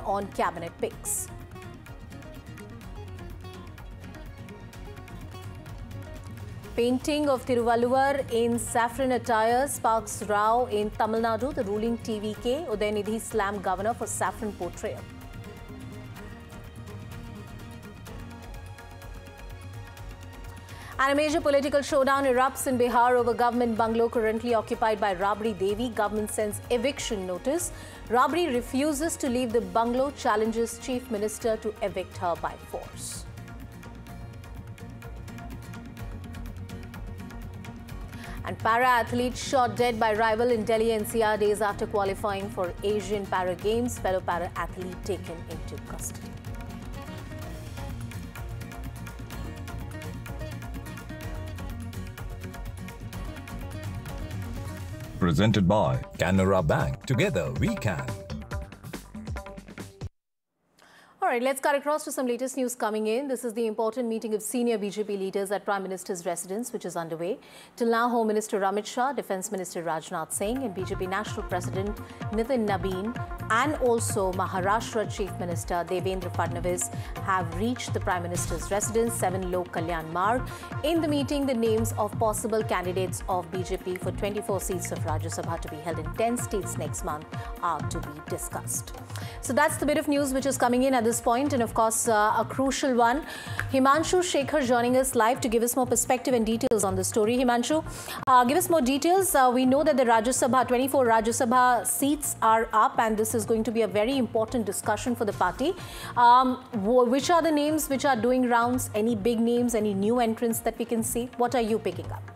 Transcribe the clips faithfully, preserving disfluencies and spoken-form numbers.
on cabinet picks. Painting of Tiruvalluvar in saffron attire sparks row in Tamil Nadu. The ruling T V K, Udayanidhi slammed governor for saffron portrayal. And a major political showdown erupts in Bihar over government bungalow currently occupied by Rabri Devi. Government sends eviction notice. Rabri refuses to leave the bungalow, challenges chief minister to evict her by force. And para-athlete shot dead by rival in Delhi N C R days after qualifying for Asian Para Games. Fellow para-athlete taken into custody. Presented by Canara Bank. Together we can. All right, let's cut across to some latest news coming in. This is the important meeting of senior B J P leaders at Prime Minister's residence, which is underway. Till now, Home Minister Amit Shah, Defence Minister Rajnath Singh and B J P National President Nitin Nabin and also Maharashtra Chief Minister Devendra Fadnavis have reached the Prime Minister's residence, seven Lok Kalyan Marg. In the meeting, the names of possible candidates of B J P for twenty-four seats of Rajya Sabha to be held in ten states next month are to be discussed. So that's the bit of news which is coming in at this point, and of course uh, a crucial one. Himanshu Shekhar joining us live to give us more perspective and details on the story. Himanshu, uh, give us more details. Uh, we know that the Rajya Sabha, twenty-four Rajya Sabha seats are up, and this is going to be a very important discussion for the party. Um, which are the names which are doing rounds? Any big names, any new entrants that we can see? What are you picking up?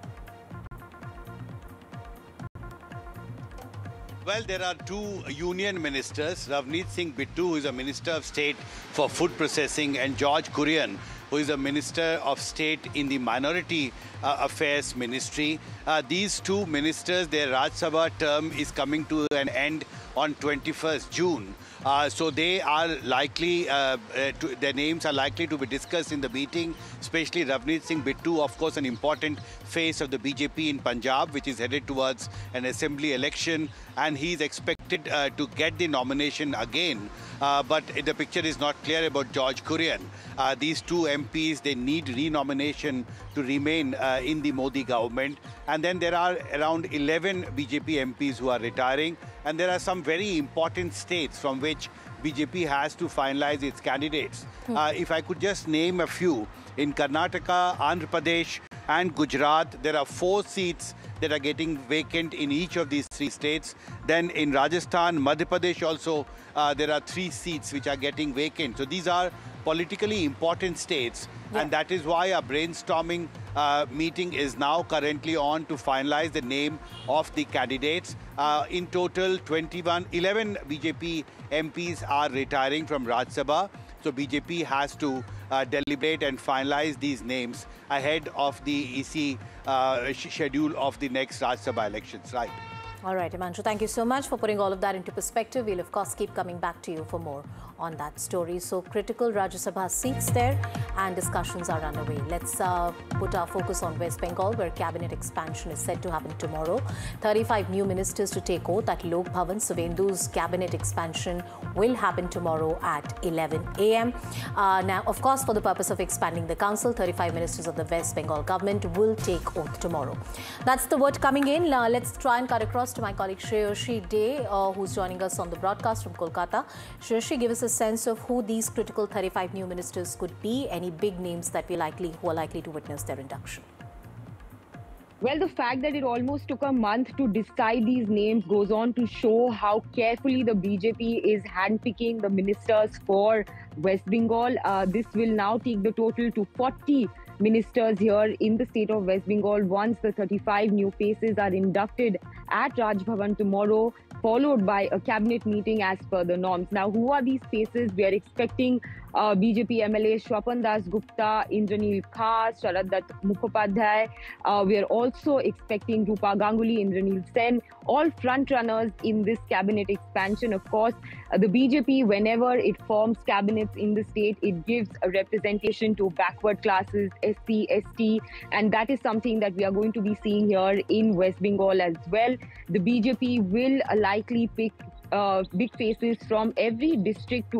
Well, there are two union ministers, Ravneet Singh Bittu, who is a Minister of State for Food Processing, and George Kurian, who is a Minister of State in the Minority uh, Affairs Ministry. Uh, these two ministers, their Rajya Sabha term is coming to an end on twenty-first June. Uh, so they are likely, uh, uh, to, their names are likely to be discussed in the meeting, especially Ravneet Singh Bittu, of course, an important face of the B J P in Punjab, which is headed towards an assembly election, and he's expected uh, to get the nomination again. Uh, but the picture is not clear about George Kurian. Uh, these two M Ps, they need renomination to remain uh, in the Modi government. And then there are around eleven B J P M Ps who are retiring. And there are some very important states from which B J P has to finalize its candidates. Hmm. Uh, if I could just name a few, in Karnataka, Andhra Pradesh and Gujarat, there are four seats that are getting vacant in each of these three states. Then in Rajasthan, Madhya Pradesh also, uh, there are three seats which are getting vacant. So these are politically important states. Yeah. And that is why a brainstorming uh, meeting is now currently on to finalize the name of the candidates. Uh, in total, twenty-one, eleven B J P M Ps are retiring from Rajya Sabha. So B J P has to uh, deliberate and finalize these names ahead of the E C uh, schedule of the next Rajya Sabha elections, right? All right, Himanshu, thank you so much for putting all of that into perspective. We'll, of course, keep coming back to you for more on that story. So, critical Rajya Sabha seats there and discussions are underway. Let's uh, put our focus on West Bengal, where cabinet expansion is set to happen tomorrow. thirty-five new ministers to take oath at Lok Bhavan. Suvendu's cabinet expansion will happen tomorrow at eleven A M Uh, now, of course, for the purpose of expanding the council, thirty-five ministers of the West Bengal government will take oath tomorrow. That's the word coming in. Uh, let's try and cut across to my colleague Shreyashi Day, uh, who's joining us on the broadcast from Kolkata. Shreyashi, give us a sense of who these critical thirty-five new ministers could be, any big names that we likely who are likely to witness their induction. Well, the fact that it almost took a month to decide these names goes on to show how carefully the B J P is handpicking the ministers for West Bengal. Uh, this will now take the total to forty ministers here in the state of West Bengal once the thirty-five new faces are inducted at Raj Bhavan tomorrow, followed by a cabinet meeting as per the norms. Now, who are these faces? We are expecting uh, B J P M L A Swapan Das Gupta, Indraneel Khas, Sharad Dutt Mukhopadhyay. Uh, we are also expecting Rupa Ganguly, Indraneel Sen, all front runners in this cabinet expansion. Of course, uh, the B J P, whenever it forms cabinets in the state, it gives a representation to backward classes, S C, S T, and that is something that we are going to be seeing here in West Bengal as well. The B J P will uh, likely pick uh, big faces from every district to